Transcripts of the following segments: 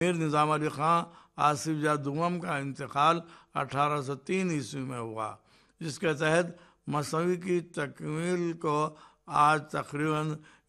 میر نظام علی خان آصف جاہ دوم کا انتقال 1803 عیسوی میں ہوا، جس کے تحت مثنوی کی تکمیل کو آج تقریباً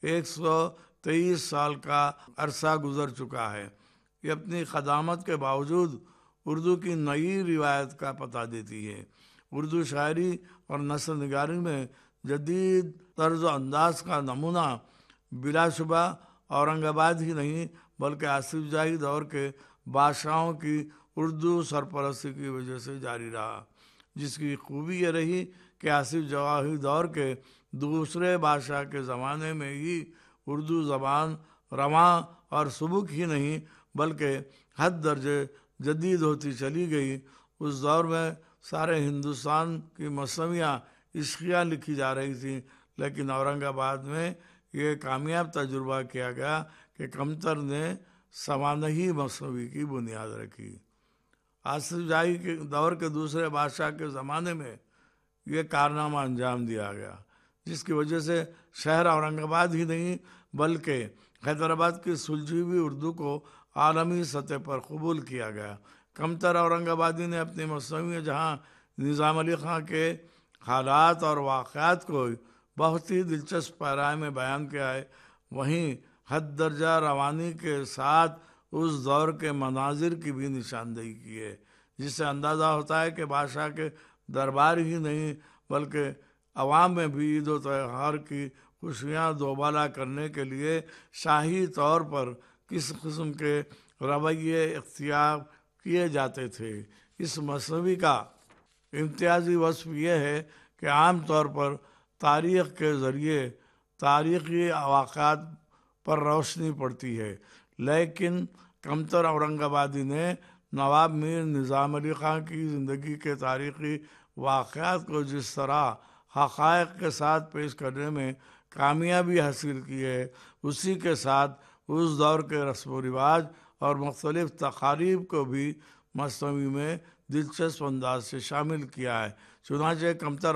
123 سال کا عرصہ گزر چکا ہے۔ یہ اپنی قدامت کے باوجود اردو کی نئی روایت کا پتہ دیتی ہے۔ اردو شاعری اور نثر نگاری میں جدید طرز و انداز کا نمونہ بلا شبہ اورنگ آباد ہی نہیں بلکہ آصف جاہی دور کے بادشاہوں کی اردو سرپرستی کی وجہ سے جاری رہا، جس کی خوبی یہ رہی کہ آصف جاہی دور کے دوسرے بادشاہ کے زمانے میں ہی اردو زبان رواں اور سبک ہی نہیں بلکہ حد درجے جدید ہوتی چلی گئی۔ اس دور میں سارے ہندوستان کی مثنویاں عشقیہ لکھی جا رہی تھیں، لیکن اورنگ آباد میں یہ کامیاب تجربہ کیا گیا کہ کمتر نے سوانحی مثنوی کی بنیاد رکھی۔ آصف جاہی کے دور کے دوسرے بادشاہ کے زمانے میں یہ کارنامہ انجام دیا گیا، جس کی وجہ سے شہر اورنگ آباد ہی نہیں بلکہ حیدرآباد کی سلجھی ہوئی اردو کو عالمی سطح پر قبول کیا گیا۔ کمتر اورنگ آبادی نے اپنی مثنوی جہاں نظام علی خان کے حالات اور واقعات کو بہت ہی دلچسپ پیرائے میں بیان کیا ہے، وہیں حد درجہ روانی کے ساتھ اس دور کے مناظر کی بھی نشاندہی کی ہے، جس سے اندازہ ہوتا ہے کہ بادشاہ کے دربار ہی نہیں بلکہ عوام میں بھی عید و تہوار کی خوشیاں دوبالا کرنے کے لیے شاہی طور پر کس قسم کے رویے اختیار کیے جاتے تھے۔ اس مثنوی کا امتیازی وصف یہ ہے کہ عام طور پر تاریخ کے ذریعے تاریخی واقعات پر روشنی پڑتی ہے، لیکن کمتر اورنگ آبادی نے نواب میر نظام علی خان کی زندگی کے تاریخی واقعات کو جس طرح حقائق کے ساتھ پیش کرنے میں کامیابی حاصل کی ہے، اسی کے ساتھ اس دور کے رسم و رواج اور مختلف تقاریب کو بھی مثنوی میں دلچسپ انداز سے شامل کیا ہے۔ چنانچہ کمتر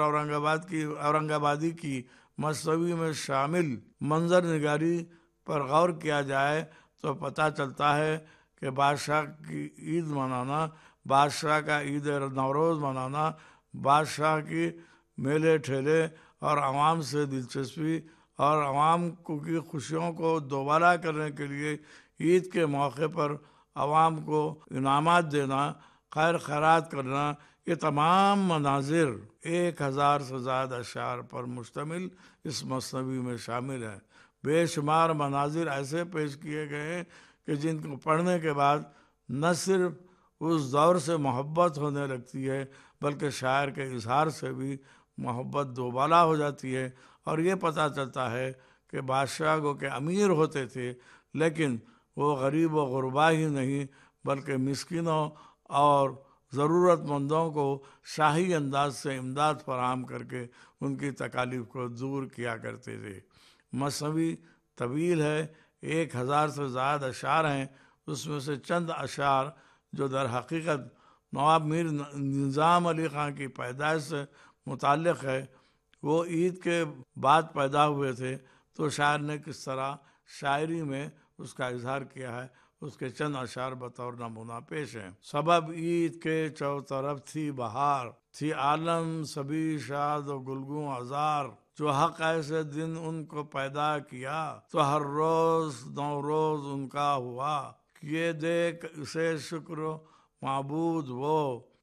اورنگ آبادی کی مثنوی میں شامل منظر نگاری پر غور کیا جائے تو پتہ چلتا ہے کہ بادشاہ کی عید منانا، بادشاہ کا عید نوروز منانا، بادشاہ کی میلے ٹھیلے اور عوام سے دلچسپی اور عوام کی خوشیوں کو دوبالا کرنے کے لیے عید کے موقع پر عوام کو انعامات دینا، خیر خیرات کرنا، یہ تمام مناظر 1000 سے زائد اشعار پر مشتمل اس مثنوی میں شامل ہیں۔ بے شمار مناظر ایسے پیش کیے گئے ہیں کہ جن کو پڑھنے کے بعد نہ صرف اس دور سے محبت ہونے لگتی ہے بلکہ شاعر کے اظہار سے بھی محبت دوبالا ہو جاتی ہے، اور یہ پتہ چلتا ہے کہ بادشاہ گو کہ امیر ہوتے تھے لیکن وہ غریب و غربا ہی نہیں بلکہ مسکینوں اور ضرورت مندوں کو شاہی انداز سے امداد فراہم کر کے ان کی تکالیف کو دور کیا کرتے تھے۔ مثنوی طویل ہے، 1000 سے زائد اشعار ہیں۔ اس میں سے چند اشعار جو در حقیقت نواب میر نظام علی خان کی پیدائش سے متعلق ہے، وہ عید کے بعد پیدا ہوئے تھے، تو شاعر نے کس طرح شاعری میں اس کا اظہار کیا ہے، اس کے چند اشعار بطور نمونہ پیش ہیں۔ سبب عید کے چوطرف تھی بہار، تھی عالم سبھی شاد و گلگوں ہزار، جو حق ایسے دن ان کو پیدا کیا، تو ہر روز نوروز ان کا ہوا، کیے دیکھ اسے شکر و معبود وہ،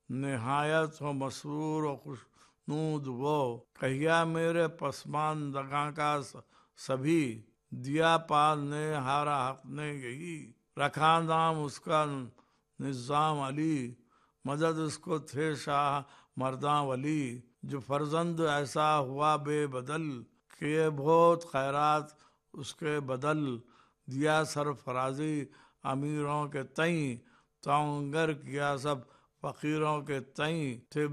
نہایت ہو مسرور و خوشنود وہ، کہیا میرے پسماندگاں کا سبھی، دیا پال نے ہارا حق نے یہی، رکھا نام اس کا نظام علی، مدد اس کو تھے شاہ مرداں ولی، جو فرزند ایسا ہوا بے بدل، کیے بہت خیرات اس کے بدل، دیا سرفرازی امیروں کے تئیں، توانگر کیا سب فقیروں کے تئیں،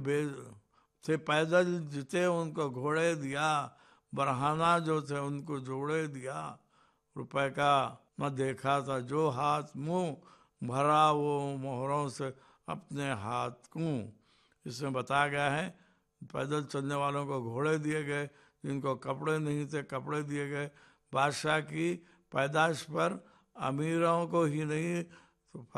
تھے پیدل جتے ان کو گھوڑے دیا، برہنہ جو تھے ان کو جوڑے دیا، روپے کا نہ دیکھا تھا جو ہاتھ منہ، بھرا وہ مہروں سے اپنے ہاتھ کو۔ اس میں بتایا گیا ہے پیدل چلنے والوں کو گھوڑے دیے گئے، جن کو کپڑے نہیں تھے کپڑے دیے گئے۔ بادشاہ کی پیدائش پر امیروں کو ہی نہیں تو